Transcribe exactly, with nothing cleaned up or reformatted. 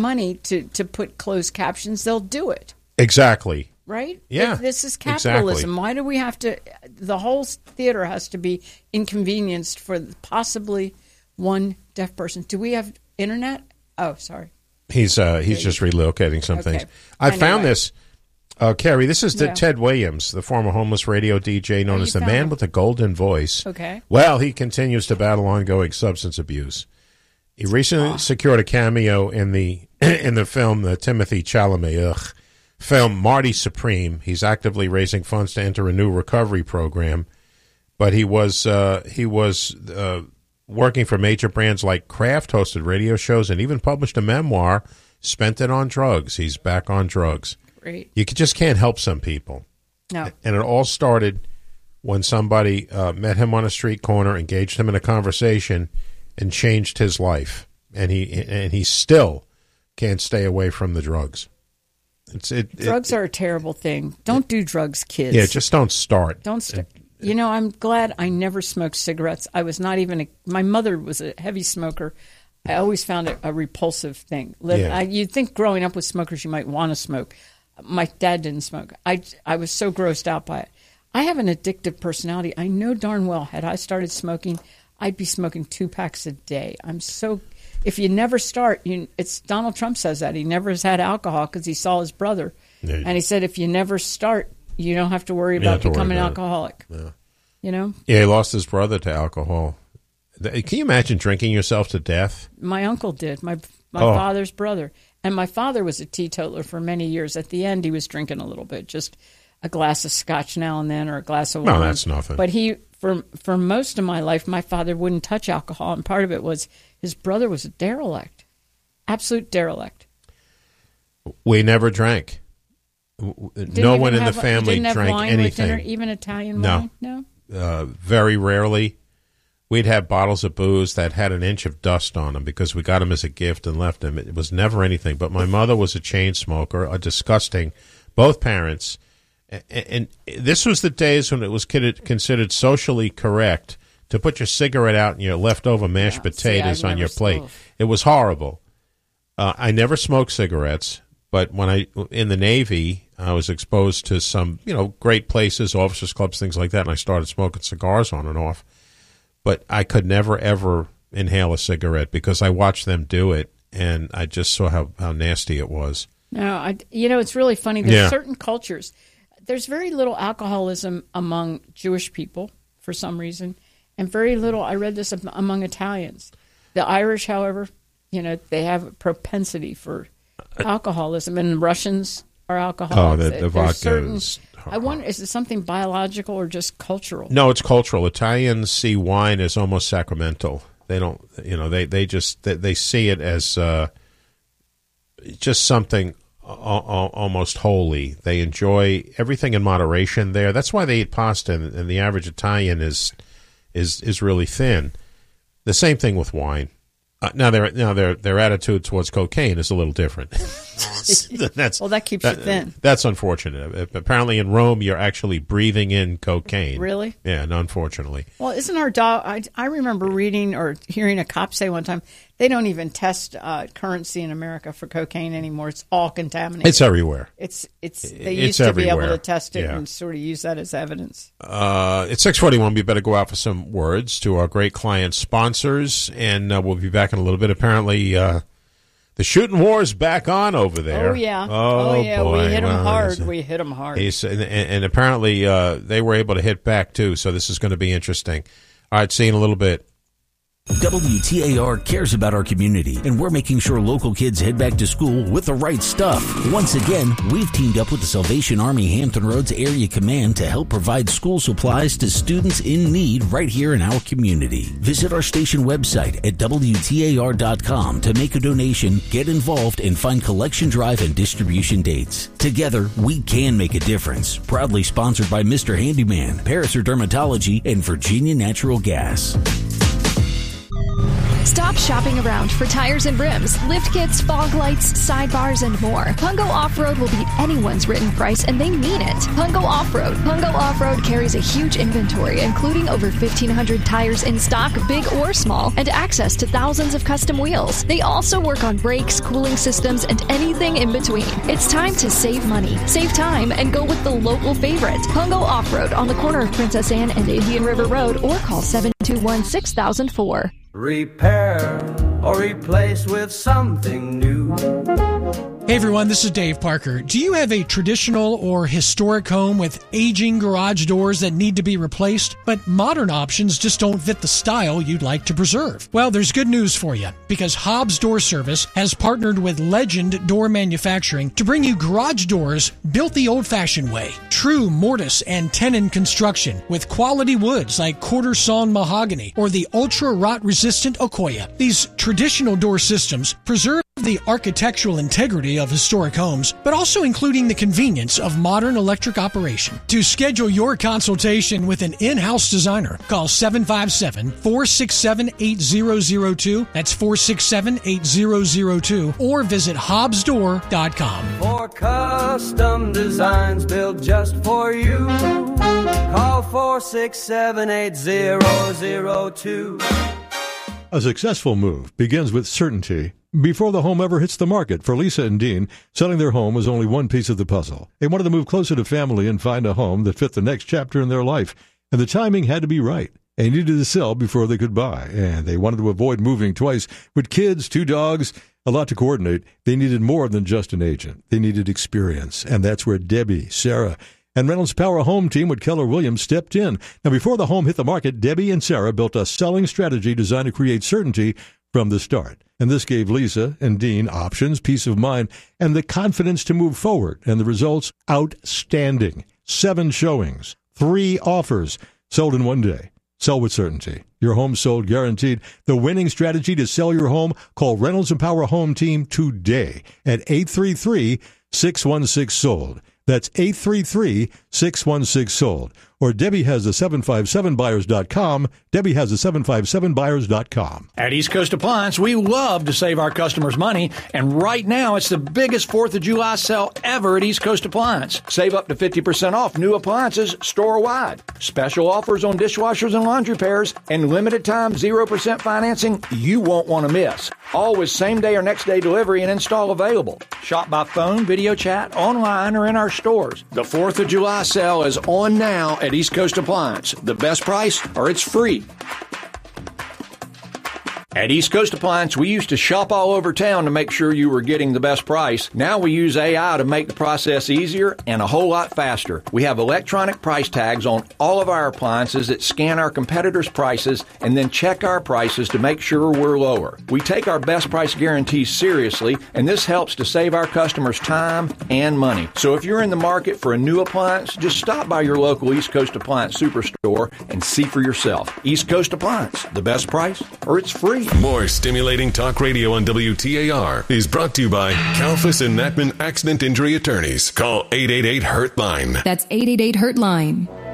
money to, to put closed captions, they'll do it. Exactly. Right? Yeah. If this is capitalism. Exactly. Why do we have to? The whole theater has to be inconvenienced for possibly one deaf person. Do we have internet? Oh, sorry. He's uh, he's just relocating some Okay. things. I Anyway. found this. Uh, Carrie, this is the Yeah. Ted Williams, the former homeless radio D J known Oh, as you the found man him. with the golden voice. Okay. Well, he continues to battle ongoing substance abuse. He recently Ah. secured a cameo in the in the film, the Timothy Chalamet ugh, film Marty Supreme. He's actively raising funds to enter a new recovery program, but he was uh, he was uh, working for major brands like Kraft, hosted radio shows, and even published a memoir. Spent it on drugs. He's back on drugs. Great. You could, just can't help some people. No. And it all started when somebody uh, met him on a street corner, engaged him in a conversation, and changed his life. And he and he still can't stay away from the drugs. It's it. Drugs it, are a terrible thing. Don't do drugs, kids. Yeah, just don't start. Don't start. You know, I'm glad I never smoked cigarettes. I was not even a, my mother was a heavy smoker. I always found it a repulsive thing. Yeah. I, you'd think growing up with smokers you might want to smoke. My dad didn't smoke. I, I was so grossed out by it. I have an addictive personality. I know darn well had I started smoking, I'd be smoking two packs a day. I'm so – if you never start, you, it's Donald Trump says that. He never has had alcohol because he saw his brother. Yeah. And he said if you never start, you don't have to worry You about don't have to worry becoming an about it. alcoholic. Yeah. You know? Yeah, he lost his brother to alcohol. Can you imagine drinking yourself to death? My uncle did, my my Oh. father's brother. And my father was a teetotaler for many years. At the end, he was drinking a little bit, just a glass of scotch now and then or a glass of wine. No, that's nothing. But he, for, for most of my life, my father wouldn't touch alcohol. And part of it was his brother was a derelict, absolute derelict. We never drank. W- Didn't No even one in the have- family didn't have drank wine with dinner, anything. even Italian No. wine? No. Uh, very rarely. We'd have bottles of booze that had an inch of dust on them because we got them as a gift and left them. It was never anything. But my mother was a chain smoker, a disgusting, both parents. And, and this was the days when it was kid- considered socially correct to put your cigarette out and your leftover mashed Yeah, see, potatoes I've on your never plate. smoked. It was horrible. Uh, I never smoked cigarettes, but when I in the Navy, I was exposed to some, you know, great places, officers' clubs, things like that, and I started smoking cigars on and off. But I could never, ever inhale a cigarette because I watched them do it, and I just saw how, how nasty it was. No, I, you know, it's really funny. There's Yeah. certain cultures. There's very little alcoholism among Jewish people for some reason, and very little, I read this, am- among Italians. The Irish, however, you know, they have a propensity for alcoholism, and Russians are alcoholics. Oh, the- the There's vodka certain- is- I wonder, is it something biological or just cultural? No, it's cultural. Italians see wine as almost sacramental. They don't, you know, they, they just, they, they see it as uh, just something a- a- almost holy. They enjoy everything in moderation there. That's why they eat pasta, and, and the average Italian is, is, is really thin. The same thing with wine. Uh, now, their now their their attitude towards cocaine is a little different. that's Well, that keeps that- you thin. That's unfortunate. Apparently, in Rome, you're actually breathing in cocaine. Really? Yeah, and unfortunately. Well, isn't our dog? I, I remember reading or hearing a cop say one time they don't even test uh, currency in America for cocaine anymore. It's all contaminated. It's everywhere. It's it's they It's used to be able everywhere. to test it Yeah. and sort of use that as evidence. Uh, it's six forty-one. We better go out for some words to our great client sponsors, and uh, we'll be back in a little bit. Apparently, uh, the shooting war is back on over there. Oh yeah, Oh, yeah, boy. we hit them Well, hard. it's- We hit them hard. He's, and, and apparently, uh, they were able to hit back too. So this is going to be interesting. All right, see you in a little bit. W T A R cares about our community, and we're making sure local kids head back to school with the right stuff. Once again, we've teamed up with the Salvation Army Hampton Roads Area Command to help provide school supplies to students in need right here in our community. Visit our station website at W T A R dot com to make a donation, get involved, and find collection drive and distribution dates. Together, we can make a difference. Proudly sponsored by Mister Handyman, Paraser Dermatology, and Virginia Natural Gas. Stop shopping around for tires and rims, lift kits, fog lights, sidebars, and more. Pungo Off-Road will beat anyone's written price, and they mean it. Pungo Off-Road. Pungo Off-Road carries a huge inventory, including over fifteen hundred tires in stock, big or small, and access to thousands of custom wheels. They also work on brakes, cooling systems, and anything in between. It's time to save money, save time, and go with the local favorite. Pungo Off-Road on the corner of Princess Anne and Indian River Road, or call seven two one, six thousand four. Repair or replace with something new. Hey everyone, this is Dave Parker. Do you have a traditional or historic home with aging garage doors that need to be replaced, but modern options just don't fit the style you'd like to preserve? Well, there's good news for you, because Hobbs Door Service has partnered with Legend Door Manufacturing to bring you garage doors built the old-fashioned way. True mortise and tenon construction with quality woods like quarter sawn mahogany or the ultra rot-resistant Okoya. These traditional door systems preserve the architectural integrity of historic homes, but also including the convenience of modern electric operation. To schedule your consultation with an in-house designer, call seven five seven, four six seven, eight zero zero two. That's four six seven, eight zero zero two. Or visit hobbs door dot com. For custom designs built just for you, call four six seven, eight zero zero two. A successful move begins with certainty. Before the home ever hits the market, for Lisa and Dean, selling their home was only one piece of the puzzle. They wanted to move closer to family and find a home that fit the next chapter in their life, and the timing had to be right. They needed to sell before they could buy, and they wanted to avoid moving twice. With kids, two dogs, a lot to coordinate, they needed more than just an agent. They needed experience, and that's where Debbie, Sarah, and Reynolds Power Home Team with Keller Williams stepped in. Now, before the home hit the market, Debbie and Sarah built a selling strategy designed to create certainty from the start. And this gave Lisa and Dean options, peace of mind, and the confidence to move forward. And the results, outstanding. Seven showings, three offers, sold in one day. Sell with certainty. Your home sold guaranteed. The winning strategy to sell your home, call Reynolds and Power Home Team today at eight three three, six one six, sold. That's eight three three, six one six, sold. Or Debbie has the seven five seven buyers dot com. Debbie has the seven five seven buyers dot com. At East Coast Appliance, we love to save our customers money, and right now it's the biggest fourth of July sale ever at East Coast Appliance. Save up to fifty percent off new appliances store-wide. Special offers on dishwashers and laundry pairs, and limited time zero percent financing you won't want to miss. All with same-day or next-day delivery and install available. Shop by phone, video chat, online, or in our stores. The fourth of July sale is on now at East Coast Appliance. The best price, or it's free. At East Coast Appliance, we used to shop all over town to make sure you were getting the best price. Now we use A I to make the process easier and a whole lot faster. We have electronic price tags on all of our appliances that scan our competitors' prices and then check our prices to make sure we're lower. We take our best price guarantees seriously, and this helps to save our customers time and money. So if you're in the market for a new appliance, just stop by your local East Coast Appliance Superstore and see for yourself. East Coast Appliance, the best price, or it's free. More stimulating talk radio on W T A R is brought to you by Kalfas and Nachman Accident Injury Attorneys. Call eight eight eight, hurt line. That's eight eight eight, hurt line.